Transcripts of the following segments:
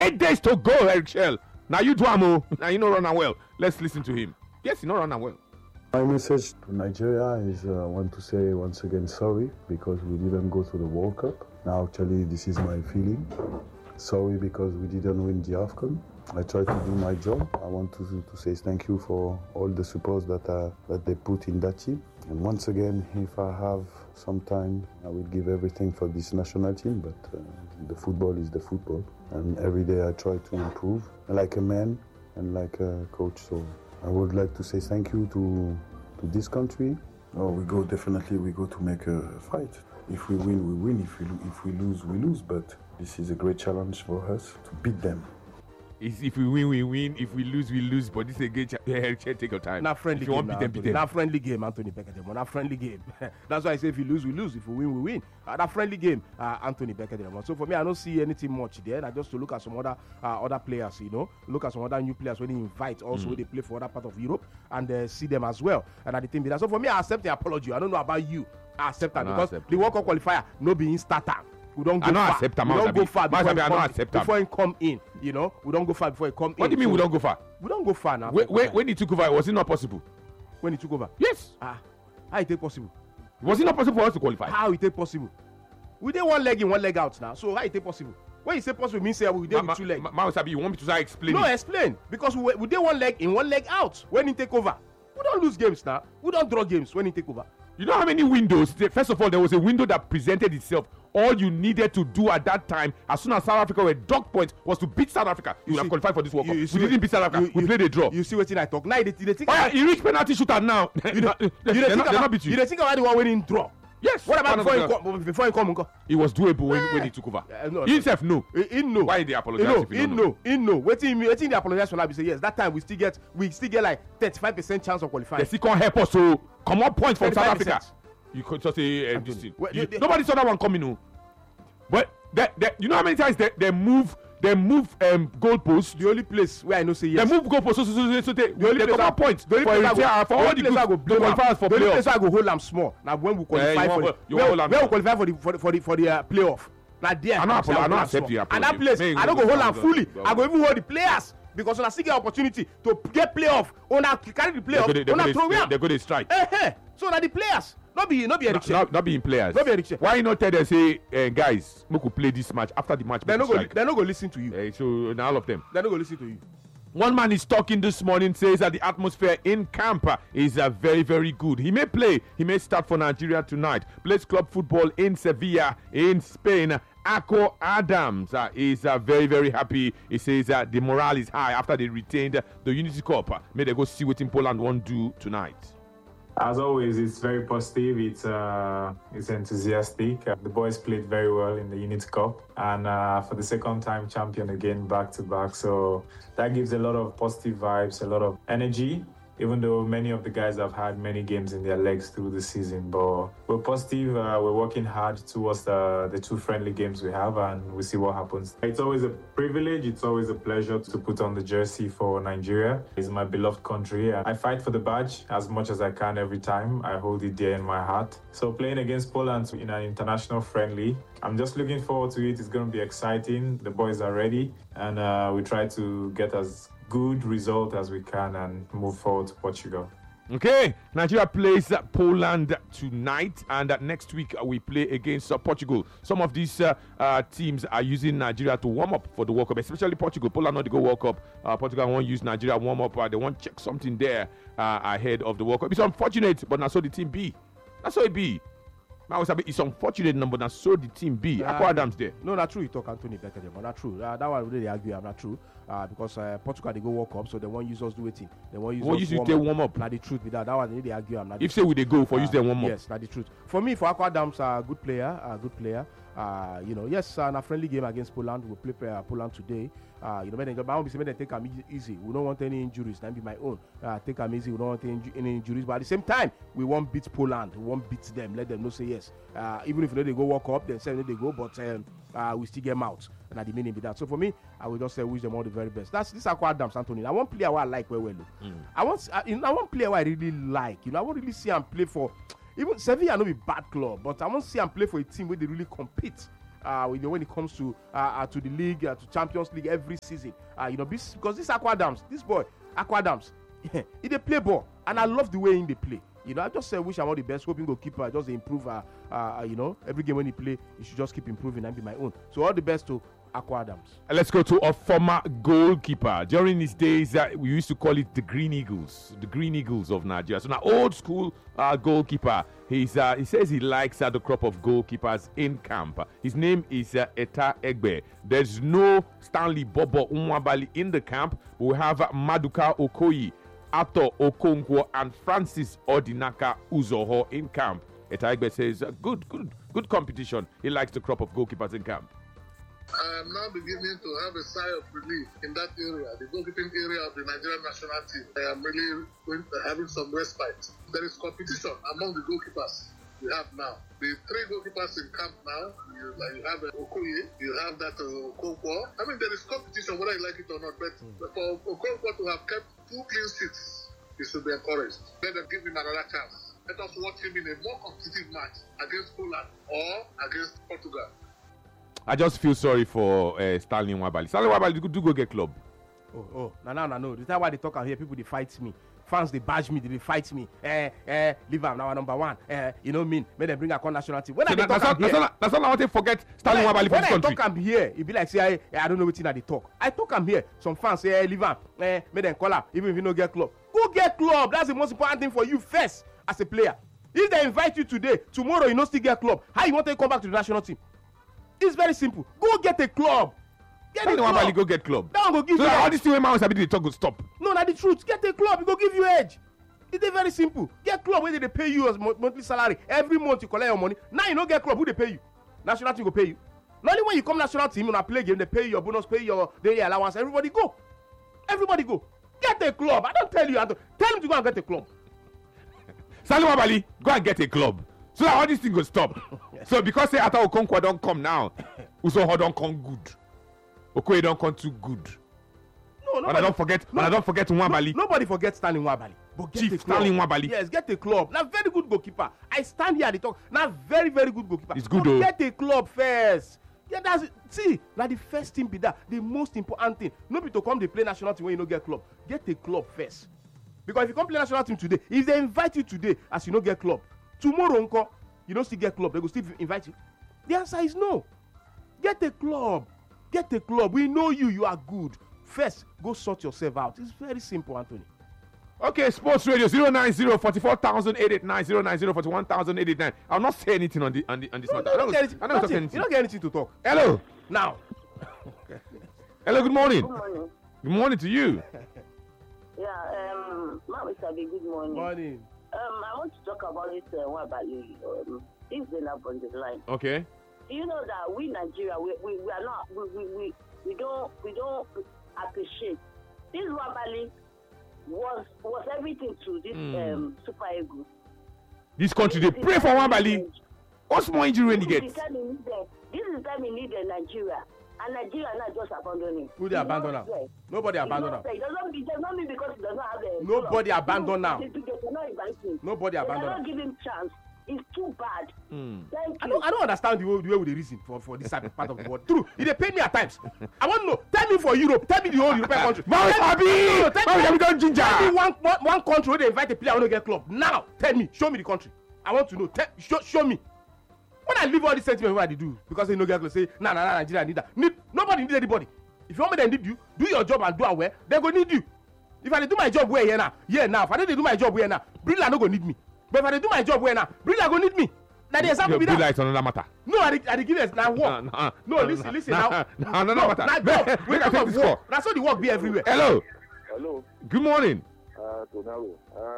8 days to go, Eric Shell. Now you do amo. Now you know run well. Let's listen to him. Yes, you know run well. My message to Nigeria is I want to say once again sorry because we didn't go to the World Cup. Now actually this is my feeling. Sorry because we didn't win the AFCON. I tried to do my job. I want to say thank you for all the support that they put in that team. And once again, if I have some time, I will give everything for this national team. But the football is the football. And every day I try to improve like a man and like a coach. So I would like to say thank you to this country. We go to make a fight. If we win, we win. If we lose, we lose. But this is a great challenge for us to beat them. If we win, we win. If we lose, we lose. But this is a great take your time. Not friendly game. Not friendly game, Anthony Beckham. Not friendly game. That's why I say if we lose, we lose. If we win, we win. That friendly game, Anthony Beckham. So for me, I don't see anything much there. And I just to look at some other players, look at some other new players when they invite also when they play for other part of Europe and see them as well. And at the team, so for me, I accept the apology. I don't know about you. I accept that because the World Cup qualifier no be in starter. We don't go far. We don't go far before he come in. We don't go far before he come in. What do you mean we don't go far? We don't go far now. When he took over, was it not possible? When he took over? Yes. How it take possible? Was it not possible for us to qualify? How it take possible? We did one leg in, one leg out now. So how it take possible? When you say possible, means say we did with 2 legs. You want me to start explaining? No, explain. Because we did one leg in, one leg out when he take over. We don't lose games now. We don't draw games when he take over. You know how many windows? First of all, there was a window that presented itself. All you needed to do at that time, as soon as South Africa were dog points, was to beat South Africa. You would have qualified for this World Cup. We didn't beat South Africa. We played a draw. You see what I talk? Now they think. He reached penalty shooter now. You don't think about the one winning draw. Yes. What about before he come? It was doable when he took over. He himself no. He know. Why they apologize? He know. Waiting they apologize for that. Say yes. That time we still get like 35% chance of qualifying. They still can't help us to come up points from South Africa. You could just say nobody saw that one coming. No. But you know how many times they move goalposts. The only place where I know say yes. They move goalposts so they come up points for all the qualifiers for playoff. The only place I go hold them small. Now when we qualify where we qualify for the playoff. Now there I don't accept the apology. And that place I don't go hold them fully. I go even hold the players. Because when I still get opportunity to get playoff, when I carry the playoff, when I throw them. They're going to strike. So that the players. Not be Eric Shea. Not being players. Not be Eric Shea. Why you not tell them say, guys, we could play this match after the match? They're not going to listen to you. So now all of them. They're not going to listen to you. One man is talking this morning, says that the atmosphere in camp is very, very good. He may start for Nigeria tonight. Plays club football in Sevilla, in Spain. Ako Adams is very, very happy. He says the morale is high after they retained the Unity Cup. May they go see what Poland won't do tonight. As always, it's very positive. It's enthusiastic. The boys played very well in the Unity Cup, and for the second time, champion again, back to back. So that gives a lot of positive vibes, a lot of energy. Even though many of the guys have had many games in their legs through the season, but we're positive. We're working hard towards the 2 friendly games we have, and we'll see what happens. It's always a privilege. It's always a pleasure to put on the jersey for Nigeria. It's my beloved country. I fight for the badge as much as I can every time. I hold it dear in my heart. So playing against Poland in an international friendly, I'm just looking forward to it. It's going to be exciting. The boys are ready, and we try to get as good result as we can and move forward to Portugal. Okay, Nigeria plays Poland tonight, and next week we play against Portugal. Some of these teams are using Nigeria to warm up for the World Cup, especially Portugal. Poland not to go World Cup. Portugal won't use Nigeria warm up. They want to check something there ahead of the World Cup. It's unfortunate, but that's how the team be. That's how it be. It's unfortunate number that so the team be. Ako Adams there. No, not true. You talk Anthony Beckham, but not true. That one really argue. I'm not true. Because Portugal they go World Cup, so they won't use us do it. They won't use us warm up. Not the truth with that. That one really argue. I'm not. If say we they go for use them warm up. Yes, not the truth. For me, for Ako Adams, a good player. Yes, in a friendly game against Poland, we play Poland today. I won't be saying they take them easy. We don't want any injuries. That be my own. Take them easy. We don't want any injuries. But at the same time, we won't beat Poland. We won't beat them. Let them know say yes. Even if they go World Cup, then say they go. But we still get them out. And at the meaning be that. So for me, I will just say wish them all the very best. This Ako Adams, Anthony. I want player who I like well. I want player who I really like. I won't really see him play for. Even Sevilla no be bad club, but I want to see him play for a team where they really compete. when it comes to the league, to Champions League every season. Because this this boy, Aqua Adams, he dey play ball, and I love the way they play. I just wish I'm all the best, hoping goalkeeper just improve. Every game when he play, he should just keep improving and be my own. So all the best to Aqua Adams. Let's go to a former goalkeeper. During his days, we used to call it the Green Eagles of Nigeria. So now, old school goalkeeper. He says he likes the crop of goalkeepers in camp. His name is Eta Egbe. There's no Stanley Bobo Nwabali in the camp. We have Maduka Okoye, Ato Okonkwo, and Francis Odinaka Uzoho in camp. Eta Egbe says good competition. He likes the crop of goalkeepers in camp. I am now beginning to have a sigh of relief in that area, the goalkeeping area of the Nigerian national team. I am really having some respite. There is competition among the goalkeepers we have now. The 3 goalkeepers in camp now, you have Okoye, you have that Okonkwo. I mean, there is competition, whether you like it or not, but for Okonkwo to have kept 2 clean sheets, he should be encouraged. Let them give him another chance. Let us watch him in a more competitive match against Poland or against Portugal. I just feel sorry for Stanley Nwabali. Stanley Nwabali, do go get club. No. The time why they talk out here, people they fight me. Fans they bash me, they fight me. Leave am now number 1. Make them bring a national team. When that's all I want to forget Stanley Nwabali for this country. When I talk am here, it be like say I don't know what they talk. I talk am here. Some fans say leave am, make them call up, even if you no get club. Go get club. That's the most important thing for you first as a player. If they invite you today, tomorrow you no still get club. How you want to come back to the national team? It's very simple. Go get a club. Go get club. That one go give you all this thing when man was ability to talk will stop. No, not the truth. Get a club. It go give you edge. It's very simple. Get club where they pay you as monthly salary. Every month you collect your money. Now you don't get club. Who they pay you? National team go pay you. Not only when you come national team, you play game, they pay you your bonus, pay your daily allowance. Everybody go. Get a club. I don't tell you. Tell him to go and get a club. Stanley Nwabali, go and get a club. So that all this thing will stop. So because say Ata Okonkwo don't come now, Uzoho don't come good. Okoye don't come too good. No, I don't forget Nwabali. Nobody forgets Stanley Nwabali. But get Chief a club. Stanley Nwabali. Yes, get a club. Now very good goalkeeper. I stand here at the talk. Now very, very good goalkeeper. It's good though. Get a club first. Yeah, that's it. See, now the first thing be that. The most important thing. Nobody to come to play national team when you don't get club. Get a club first. Because if you come play national team today, if they invite you today as you don't get club, tomorrow you don't still get club, they will still invite you. The answer is no. Get a club. We know you are good. First, go sort yourself out. It's very simple, Anthony. Okay, Sports Radio 090-44,889, 090-41,889. I'll not say anything on this matter. I don't talk anything. You don't get anything to talk. Hello. Now. Hello, good morning. Good morning. Good morning to you. Yeah, Mama Sabi, good morning. Morning. I want to talk about this Nwabali. This is on the line. Okay. Do you know that we Nigeria we are not we don't appreciate this Nwabali was everything to this Super Eagles. This country they pray for Nwabali. What small injury when he gets? This is the time he needed Nigeria. And Nigeria not just abandon him. Who they abandon now? Nobody abandon now. It does not mean because he does not have a nobody abandon now. They cannot invite him. Nobody abandon now. They cannot give him chance. It's too bad. Thank I you. don't understand the way we reason for this type of part of the world. True, it pain me at times. I want to know. Tell me for Europe. Tell me the whole European country. Tell me one country where they invite a player want to get club. Now, tell me. Show me the country. I want to know. Show me. When I leave all this sentiment, what I do because they no get club. Say, nah, Nigeria need that. Nobody need anybody. If you want me to need you, do your job and do it well. They go need you. If I do my job well here now. If I don't do my job well now, Brilla no go need me. But if I do my job well now, Brilla go need me. Now the example be that. Brilla is another matter. No, I give it now work. No, listen now. Another matter. Now job. We talk of work. That's how the work be everywhere. Hello. Hello. Good morning. Tonero.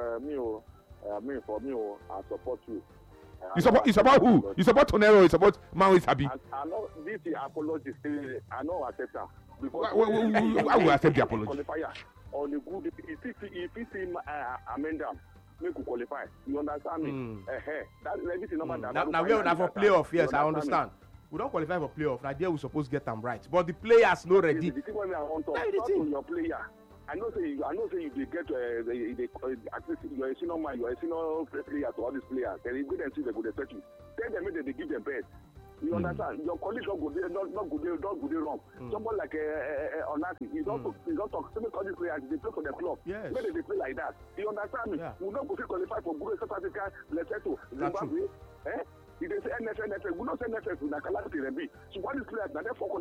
I support you. You support who? You support Tonero. You support Maui Sabi. I know this apology. I know accept that. Why will I accept the apology? On the good, if he see amend them, make you qualify. You understand me? That's everything. Now we are for playoff. Yes, I understand. We don't qualify for playoff. Now there we supposed to get them right, but the players no ready. The thing when I want to talk to your player. I know say you get at least you are a senior man, you are a senior player to all these players. They go and see they go respect you. Tell them that they give them best. You understand? Your colleagues don't go there, don't go there wrong. Someone like Onati, he don't talk. Some colleagues players, they play for the club. Yes. Maybe they play like that. You understand me? Yeah. We don't go to qualify for good South Africa, Lesotho, Zimbabwe. If they say NFF, we don't say NFF, we not calamity be. So what is players now? Therefore,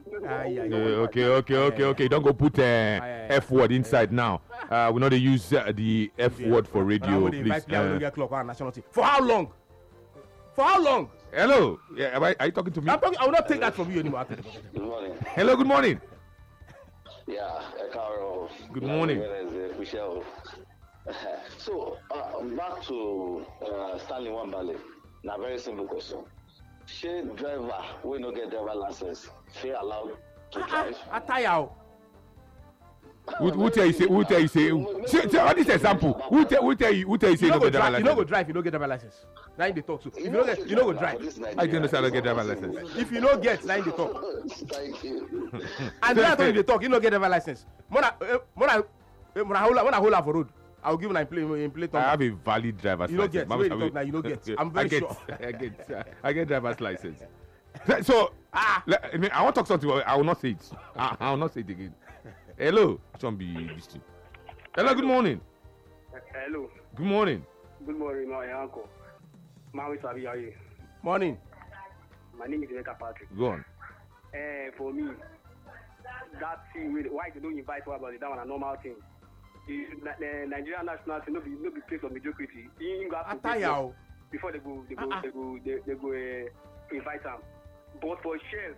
this Okay. Don't go put F word inside now. We know they use the F word for radio, please. For how long? For how long? Hello. Yeah, are you talking to me? I will not take that from you anymore. Good morning. Hello. Good morning. Yeah, Carol. Good morning. So, back to Stanley Wambale. Now, very simple question. Should driver, we no get driver license, feel allowed to drive? Who tell you say? What is example? Who tell you say no get driver license? You no go drive, you no get driver license. Now they talk. So if you no go drive. I can understand. I get driver license. If you no get, now they talk. Thank you. And then after they talk, you no get driver license. Mona hold for road. I'll give you play. I have a valid driver's license. You don't get. Now you don't get. I'm very sure. I get driver's license. So I want to talk something. I will not say it. I will not say it again. Hello. Hello. Good morning. Hello. Good morning. Good morning, my uncle. Maui Sabi, how are you? Morning. My name is Emeka Patrick. Go on. For me, that thing, why they don't invite for about that one a normal thing. The Nigerian national team no be place of mediocrity. Before they go invite them. But for Shell,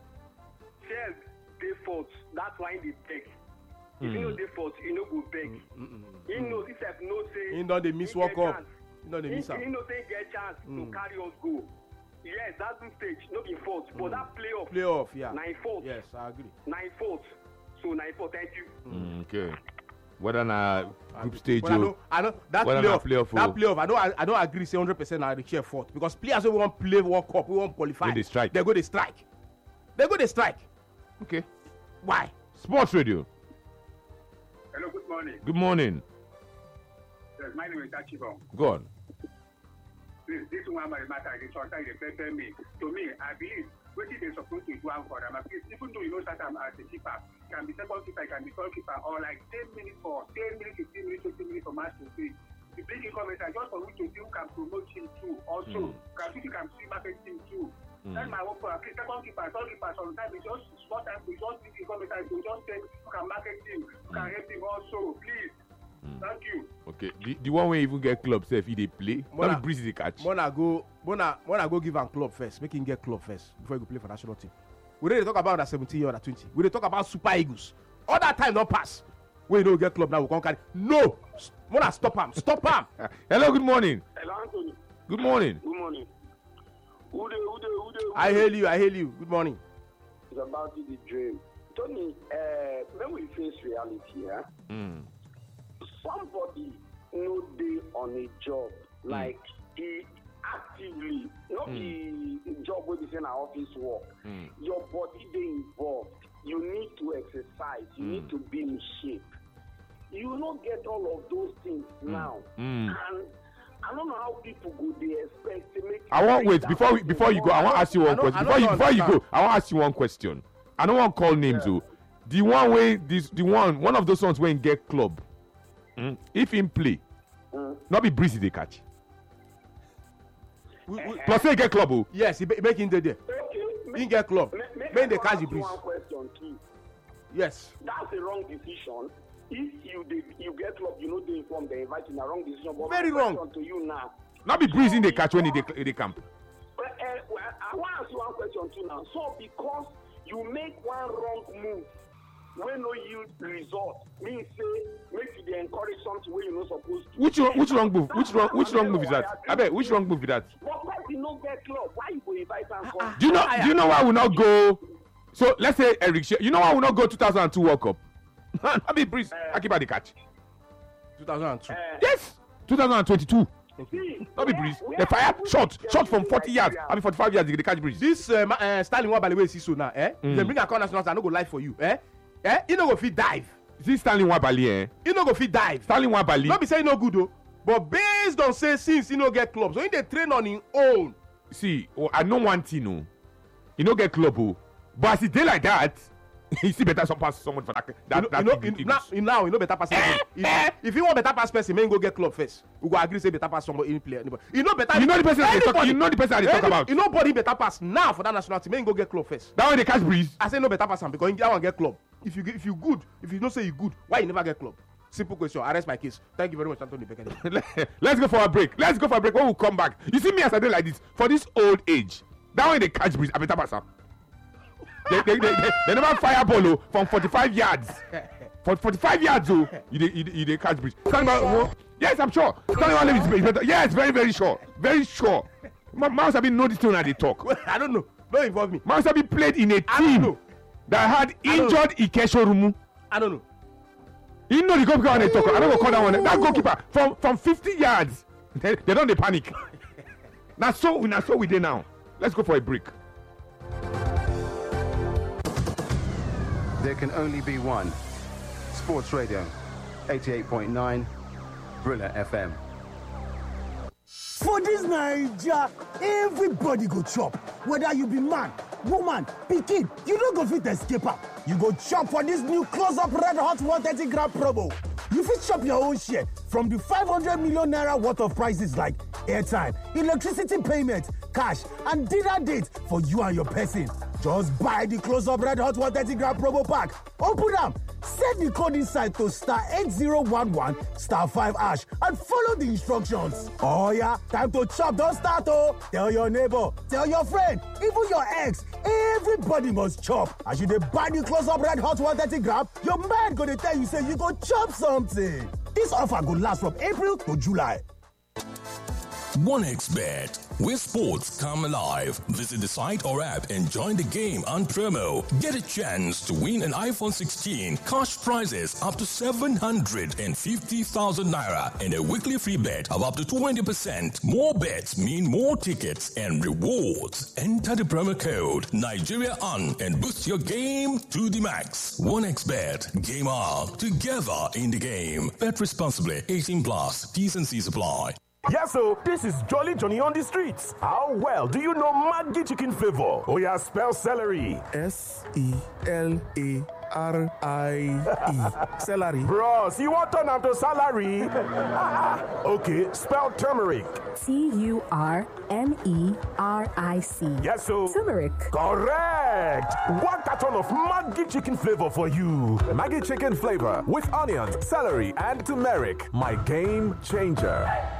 they fault. That's why they beg. If you know they fault, you know go beg. He knows himself no say. He know they miss World Cup. He know they miss him. He know they get chance to carry us go. Yes, that group stage, no be fault. But that playoff, yeah. 9 fault. Yes, I agree. 9 fault. So 9 fault. Thank you. Okay. Whether na group stage, I know that playoff. I don't agree. Say 100% na the share fault because players who want play World Cup, we want qualify. They strike. They go they strike. Okay. Why? Sports Radio. Hello. Good morning. Good morning. Yes, my name is Achibon. Go on. This one matter. This one time they tell me. To me, I believe what they supposed to do for them. Even though you know that I'm as a keeper, can be second keeper, can be third keeper, or like 10 minutes for 10 minutes, 15 minutes, 20 minutes for match to play. The big comments are just for which you can promote him too. Also, can see market him too. That's my work for a second keeper, third keeper. Sometimes it's just small time. We just big comments to just say you can market him, you can help him also. Please. Thank you. Okay. The one way even get club say if they play, not be breezy they catch. Mona go give him club first. Make him get club first before he go play for national team. We didn't talk about that 17 or that 20. We didn't talk about Super Eagles. All that time don't pass. We don't get club now. We can't carry. No. Mona stop him. Stop him. Hello. Good morning. Hello, Anthony. Good morning. Good morning. Who I hail you. Good morning. It's about the dream. Tony, when we face reality, somebody no dey on a job like he actively not the job wey be say na office work. Your body dey involved. You need to exercise. You need to be in shape. You no get all of those things now, and I don't know how people go dey expect to make. I want wait before you go. I want to ask you one question. Before you go, I want to ask you one question. I don't want to call names. So the one way one of those ones when get club. If him play, not be breezy they catch. Plus say get club. Yes, he make him there. Okay, he get club. Make they catch the breeze. One question too. Yes. That's a wrong decision. If you get club, you know they inform they invite you. A wrong decision. But very wrong. To you now. Not be breezing they catch when they camp. Well, I want to ask you one question too now. So because you make one wrong move. When no yield result, mean say make you dey encourage something where you not supposed to. Which wrong move? Which wrong move is that? I bet which wrong move is that? But why you no get club? Why you go invite them for? Do you know why we not go? So let's say Eric, you know why we not go 2002 World Cup? I be breeze. I keep at the catch. 2002. Yes. 2022. Not be breeze. They fire shot from 40 yards. I mean 45 yards. They catch breeze. This Stanley Wambale wey see so now, They bring a corner national. I no go lie for you, you no go fit dive. This Stanley Wambale, You no go fit dive. Stanley Wambale. Not be saying no good though, but based on say since he no get clubs, so he dey train on his own. see, I know one thing, no. You don't get club, but as it day like that, you see better some pass someone for that. Now you know better pass. If you want better pass person, man go get club first. We go agree say better pass somebody any player. You know better. You know the person they talk. You know the person they talk about. You know body better pass now for that national team. Man go get club first. That one they catch breeze. I say no better pass because that one get club. If you good, if you don't say you good, why you never get club? Simple question. I rest my case. Thank you very much, Anthony Beckett. Let's go for a break. When we come back, you see me as I do like this for this old age. That one they catch breeze. I better pass up. They never fire ball from 45 yards. For 45 yards, you catch breeze. Yes, I'm sure. Yes, very, very sure. Very sure. Mouse have been noticed when they talk. I don't know. Don't involve me. Mouse have been played in a team that had injured Ikesho Rumu. I don't know. You know the goalkeeper when they talk. I don't go call that one. That goalkeeper from 50 yards, they don't panic. Now so we there now. Let's go for a break. There can only be one. Sports Radio, 88.9, Brilla FM. For this Naija, everybody go chop. Whether you be man, woman, pikin, you no go fit escape am. You go chop for this new close-up red hot 130-gram promo. You fit chop your own share from the 500 million naira worth of prices like airtime, electricity payment, cash, and dinner date for you and your person. Just buy the close-up red hot 130-gram promo pack. Open them. Set the code inside to star 8011 star 5 hash and follow the instructions. Oh yeah, time to chop, don't start oh. Tell your neighbor, tell your friend, even your ex, everybody must chop. As you dey buy the close-up red hot 130-gram, your man gonna tell you say you go chop something. This offer go last from April to July. 1xBet, where sports come alive. Visit the site or app and join the game on promo. Get a chance to win an iPhone 16, cash prizes up to 750,000 naira, and a weekly free bet of up to 20%. More bets mean more tickets and rewards. Enter the promo code Nigeria on and boost your game to the max. 1xBet, game on, together in the game. Bet responsibly. 18 plus. T's and C's apply. Yes, so this is Jolly Johnny on the streets. How well do you know Maggi chicken flavor? Oh yeah, spell celery. S-E-L-A-R-I-E. Celery. Bros, you want turn to salary? Okay, spell turmeric. T-U-R-M-E-R-I-C. Yes, so turmeric. Correct. 1 carton of Maggi chicken flavor for you. Maggi chicken flavor with onions, celery, and turmeric. My game changer.